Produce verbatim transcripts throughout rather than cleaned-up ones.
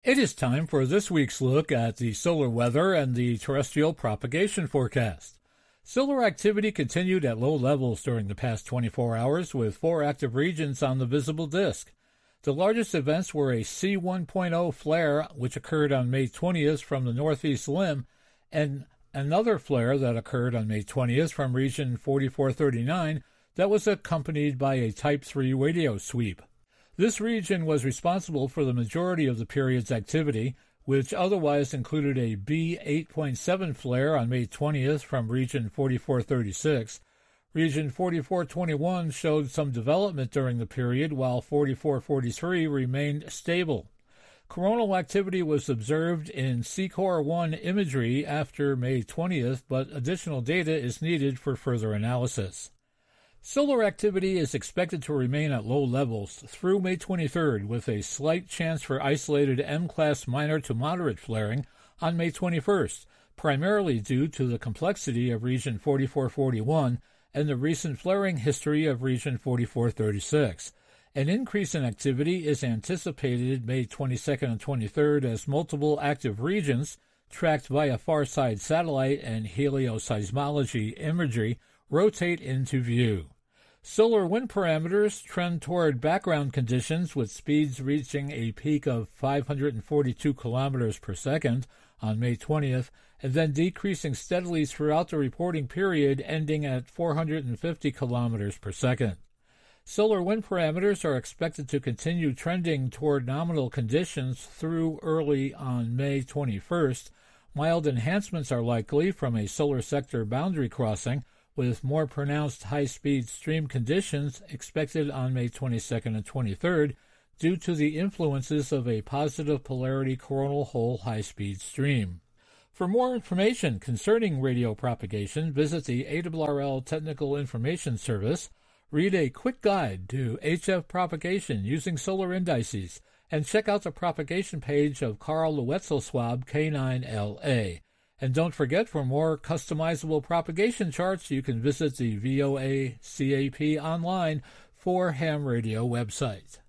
It is time for this week's look at the solar weather and the terrestrial propagation forecast. Solar activity continued at low levels during the past twenty-four hours with four active regions on the visible disk. The largest events were a C one point oh flare, which occurred on May twentieth from the northeast limb, and another flare that occurred on May twentieth from region forty-four thirty-nine that was accompanied by a Type three radio sweep. This region was responsible for the majority of the period's activity, which otherwise included a B eight point seven flare on May twentieth from region forty-four thirty-six. Region forty-four twenty-one showed some development during the period, while forty-four forty-three remained stable. Coronal activity was observed in C C O R one imagery after May twentieth, but additional data is needed for further analysis. Solar activity is expected to remain at low levels through May twenty-third, with a slight chance for isolated M-class minor to moderate flaring on May twenty-first, primarily due to the complexity of region forty-four forty-one and the recent flaring history of region forty-four thirty-six. An increase in activity is anticipated May twenty-second and twenty-third as multiple active regions, tracked via far-side satellite and helioseismology imagery, rotate into view. Solar wind parameters trend toward background conditions with speeds reaching a peak of five hundred forty-two kilometers per second on May twentieth, and then decreasing steadily throughout the reporting period, ending at four hundred fifty kilometers per second. Solar wind parameters are expected to continue trending toward nominal conditions through early on May twenty-first. Mild enhancements are likely from a solar sector boundary crossing, with more pronounced high-speed stream conditions expected on May twenty-second and twenty-third due to the influences of a positive polarity coronal hole high-speed stream. For more information concerning radio propagation, visit the A R R L Technical Information Service, read a quick guide to H F propagation using solar indices, and check out the propagation page of Carl Lewetzelschwab K nine L A. And don't forget, for more customizable propagation charts, you can visit the V O A C A P Online for Ham Radio website.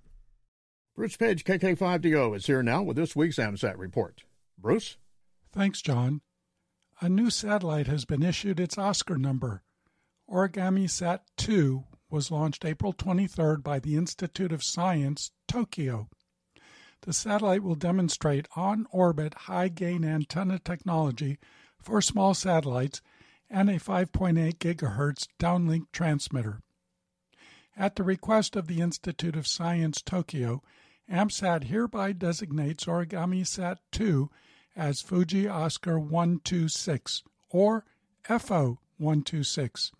Bruce Page, K K five D O, is here now with this week's AMSAT report. Bruce? Thanks, John. A new satellite has been issued its Oscar number. OrigamiSat two was launched April twenty-third by the Institute of Science, Tokyo. The satellite will demonstrate on-orbit high-gain antenna technology for small satellites and a five point eight gigahertz downlink transmitter. At the request of the Institute of Science, Tokyo, AMSAT hereby designates OrigamiSat two as Fuji Oscar one two six, or F O one two six.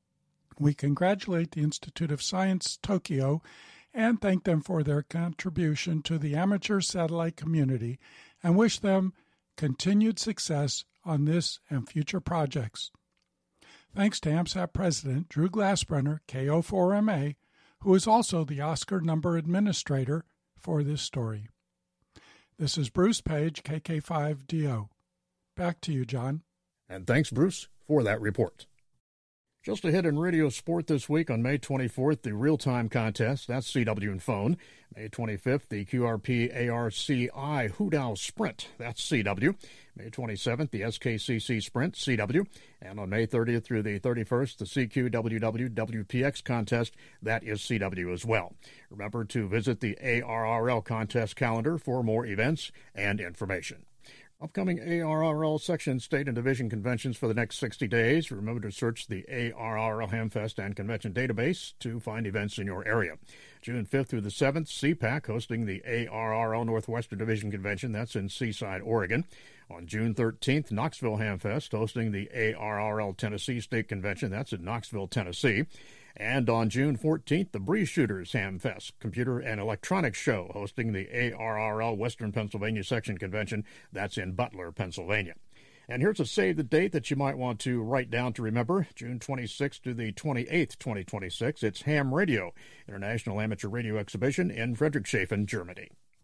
We congratulate the Institute of Science, Tokyo, and thank them for their contribution to the amateur satellite community and wish them continued success on this and future projects. Thanks to AMSAT President Drew Glassbrenner, K O four M A, who is also the Oscar number administrator for this story. This is Bruce Page, K K five D O. Back to you, John. And thanks, Bruce, for that report. Just ahead in radio sport this week on May twenty-fourth, the real-time contest, that's C W and phone. May twenty-fifth, the Q R P A R C I Hudao Sprint, that's C W. May twenty-seventh, the S K C C Sprint, C W. And on May thirtieth through the thirty-first, the C Q W W W P X contest, that is C W as well. Remember to visit the A R R L contest calendar for more events and information. Upcoming A R R L section, state, and division conventions for the next sixty days. Remember to search the A R R L Hamfest and Convention database to find events in your area. June fifth through the seventh, C PAC hosting the A R R L Northwestern Division Convention. That's in Seaside, Oregon. On June thirteenth, Knoxville Hamfest hosting the A R R L Tennessee State Convention. That's in Knoxville, Tennessee. And on June fourteenth, the Breeze Shooters Hamfest Computer and Electronics Show hosting the A R R L Western Pennsylvania Section Convention. That's in Butler, Pennsylvania. And here's a save the date that you might want to write down to remember. June twenty-sixth to the twenty-eighth, twenty twenty-six. It's Ham Radio, International Amateur Radio Exhibition in Friedrichshafen, Germany.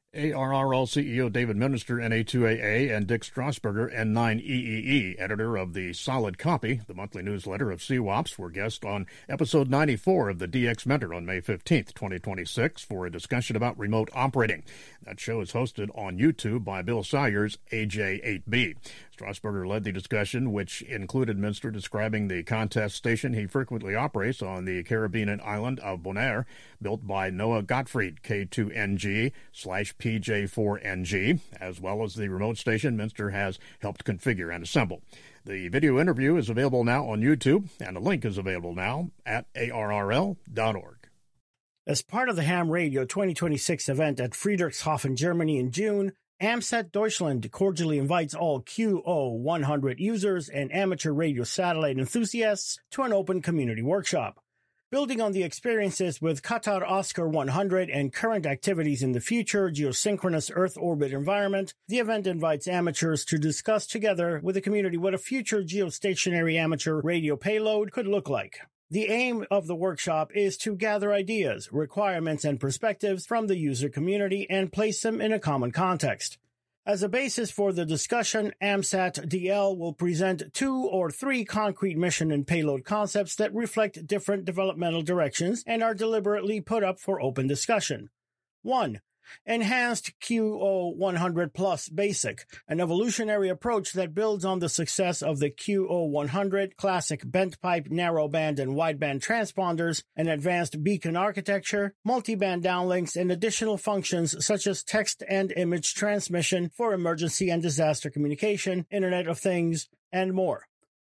A R R L C E O David Minister, N A two A A, and Dick Strasburger, N nine E E E, editor of the Solid Copy, the monthly newsletter of C WAPS, were guests on episode ninety-four of the D X Mentor on May fifteenth, twenty twenty-six, for a discussion about remote operating. That show is hosted on YouTube by Bill Sawyer's A J eight B. Strasburger led the discussion, which included Minster describing the contest station he frequently operates on the Caribbean island of Bonaire, built by Noah Gottfried, K two N G slash P J four N G, as well as the remote station Minster has helped configure and assemble. The video interview is available now on YouTube, and a link is available now at A R R L dot org. As part of the Ham Radio twenty twenty-six event at Friedrichshafen, Germany in June, AMSAT Deutschland cordially invites all Q O one hundred users and amateur radio satellite enthusiasts to an open community workshop. Building on the experiences with Qatar Oscar one hundred and current activities in the future geosynchronous Earth orbit environment, the event invites amateurs to discuss together with the community what a future geostationary amateur radio payload could look like. The aim of the workshop is to gather ideas, requirements, and perspectives from the user community and place them in a common context. As a basis for the discussion, AMSAT D L will present two or three concrete mission and payload concepts that reflect different developmental directions and are deliberately put up for open discussion. one. Enhanced Q O one hundred Plus Basic, an evolutionary approach that builds on the success of the Q O one hundred classic bent pipe narrowband and wideband transponders, an advanced beacon architecture, multiband downlinks, and additional functions such as text and image transmission for emergency and disaster communication, Internet of Things, and more.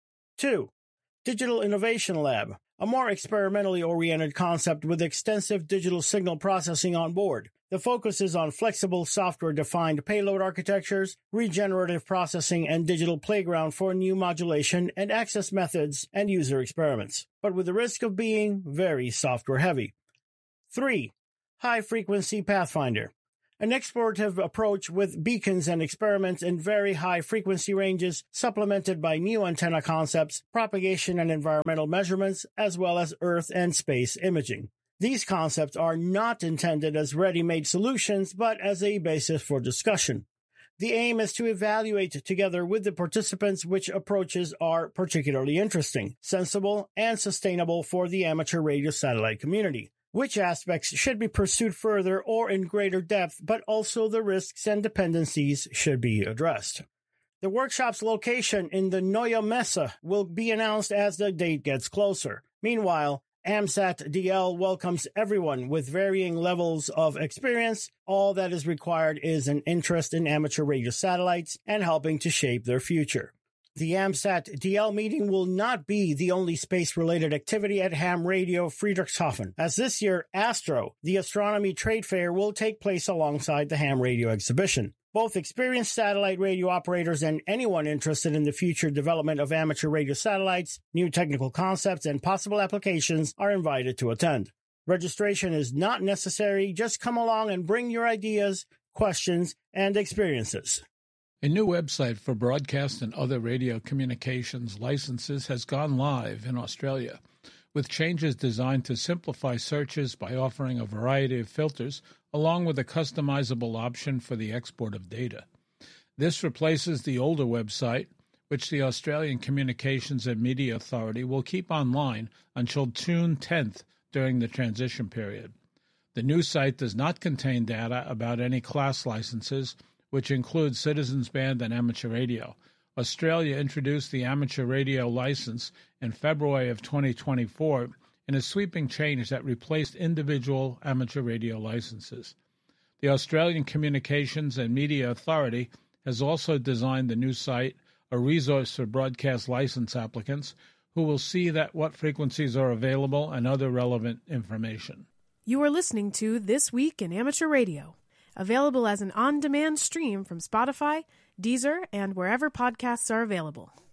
two. Digital Innovation Lab, a more experimentally oriented concept with extensive digital signal processing on board. The focus is on flexible software-defined payload architectures, regenerative processing, and digital playground for new modulation and access methods and user experiments, but with the risk of being very software-heavy. three. High-Frequency Pathfinder, an explorative approach with beacons and experiments in very high frequency ranges, supplemented by new antenna concepts, propagation and environmental measurements, as well as Earth and space imaging. These concepts are not intended as ready-made solutions, but as a basis for discussion. The aim is to evaluate together with the participants which approaches are particularly interesting, sensible, and sustainable for the amateur radio satellite community, which aspects should be pursued further or in greater depth, but also the risks and dependencies should be addressed. The workshop's location in the Neue Messe will be announced as the date gets closer. Meanwhile, AMSAT D L welcomes everyone with varying levels of experience. All that is required is an interest in amateur radio satellites and helping to shape their future. The AMSAT D L meeting will not be the only space-related activity at Ham Radio Friedrichshafen, as this year Astro, the astronomy trade fair, will take place alongside the Ham Radio exhibition. Both experienced satellite radio operators and anyone interested in the future development of amateur radio satellites, new technical concepts, and possible applications are invited to attend. Registration is not necessary. Just come along and bring your ideas, questions, and experiences. A new website for broadcast and other radio communications licenses has gone live in Australia, with changes designed to simplify searches by offering a variety of filters, along with a customizable option for the export of data. This replaces the older website, which the Australian Communications and Media Authority will keep online until June tenth during the transition period. The new site does not contain data about any class licenses, which include Citizens Band and Amateur Radio. Australia introduced the Amateur Radio license in February of twenty twenty-four in a sweeping change that replaced individual amateur radio licenses. The Australian Communications and Media Authority has also designed the new site, a resource for broadcast license applicants, who will see that what frequencies are available and other relevant information. You are listening to This Week in Amateur Radio, available as an on-demand stream from Spotify, Deezer, and wherever podcasts are available.